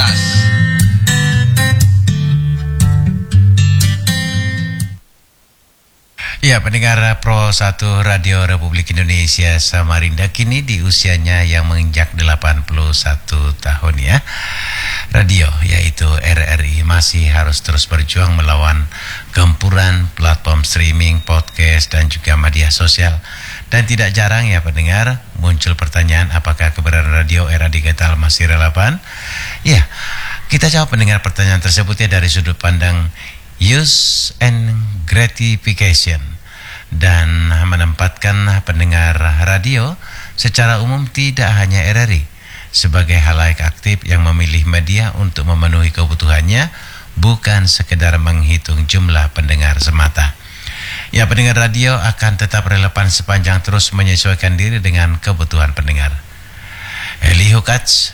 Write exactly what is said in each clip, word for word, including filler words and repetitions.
Komunitas. Ya, pendengar Pro satu Radio Republik Indonesia Samarinda kini di usianya yang menginjak delapan puluh satu tahun ya. Radio yaitu R R I masih harus terus berjuang melawan gempuran platform streaming, podcast dan juga media sosial. Dan tidak jarang ya pendengar muncul pertanyaan apakah keberadaan radio era digital masih relevan? Ya, kita jawab pendengar pertanyaan tersebut ya dari sudut pandang use and gratification dan menempatkan pendengar radio secara umum tidak hanya R R I sebagai halayak aktif yang memilih media untuk memenuhi kebutuhannya, bukan sekedar menghitung jumlah pendengar semata. Ya, pendengar radio akan tetap relevan sepanjang terus menyesuaikan diri dengan kebutuhan pendengar. Elihu Katz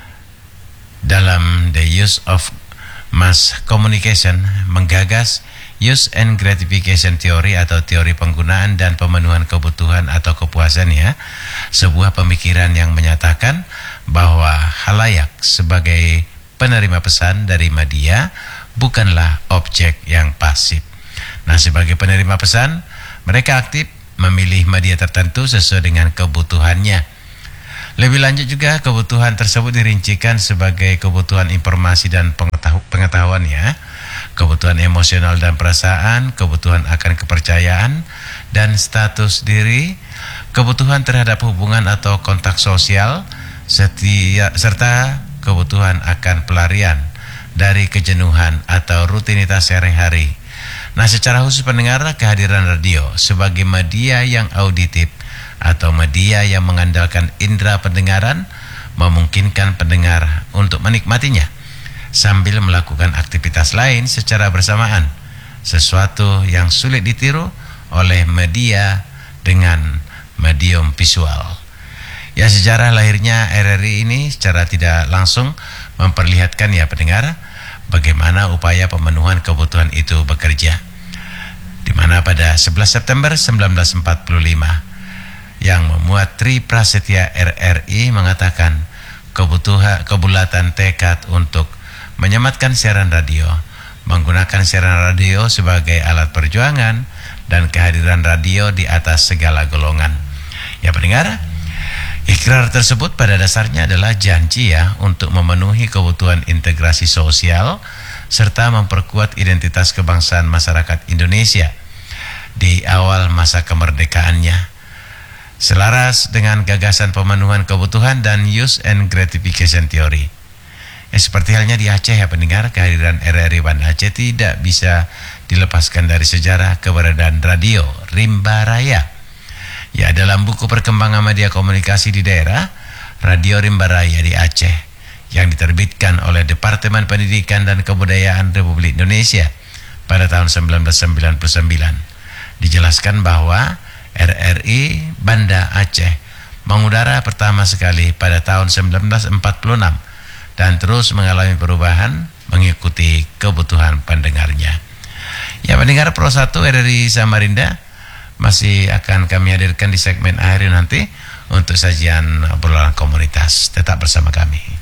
dalam The Use of Mass Communication menggagas Use and Gratification Theory atau teori penggunaan dan pemenuhan kebutuhan atau kepuasan ya, sebuah pemikiran yang menyatakan bahwa halayak sebagai penerima pesan dari media bukanlah objek yang pasif. Nah, sebagai penerima pesan, mereka aktif memilih media tertentu sesuai dengan kebutuhannya. Lebih lanjut juga kebutuhan tersebut dirincikan sebagai kebutuhan informasi dan pengetahu- pengetahuan ya, kebutuhan emosional dan perasaan, kebutuhan akan kepercayaan dan status diri, kebutuhan terhadap hubungan atau kontak sosial, setia, serta kebutuhan akan pelarian dari kejenuhan atau rutinitas sehari-hari. Nah, secara khusus pendengar, kehadiran radio sebagai media yang auditif atau media yang mengandalkan indera pendengaran memungkinkan pendengar untuk menikmatinya sambil melakukan aktivitas lain secara bersamaan, sesuatu yang sulit ditiru oleh media dengan medium visual. Ya, sejarah lahirnya R R I ini secara tidak langsung memperlihatkan ya pendengar bagaimana upaya pemenuhan kebutuhan itu bekerja, di mana pada sebelas September sembilan belas empat puluh lima yang memuat Tri Prasetya R R I mengatakan kebutuhan kebulatan tekad untuk menyematkan siaran radio, menggunakan siaran radio sebagai alat perjuangan dan kehadiran radio di atas segala golongan. Ya pendengar, ikrar tersebut pada dasarnya adalah janji ya untuk memenuhi kebutuhan integrasi sosial serta memperkuat identitas kebangsaan masyarakat Indonesia di awal masa kemerdekaannya, selaras dengan gagasan pemenuhan kebutuhan dan use and gratification theory. Eh, seperti halnya di Aceh ya pendengar, kehadiran R R I Banda Aceh tidak bisa dilepaskan dari sejarah keberadaan radio Rimba Raya. Ya, dalam buku perkembangan media komunikasi di daerah, Radio Rimba Raya di Aceh yang diterbitkan oleh Departemen Pendidikan dan Kebudayaan Republik Indonesia pada tahun sembilan belas sembilan puluh sembilan, dijelaskan bahwa R R I Banda Aceh mengudara pertama sekali pada tahun sembilan belas empat puluh enam dan terus mengalami perubahan mengikuti kebutuhan pendengarnya. Ya pendengar Pro satu R R I Samarinda masih akan kami hadirkan di segmen akhir nanti untuk sajian obrolan komunitas. Tetap bersama kami.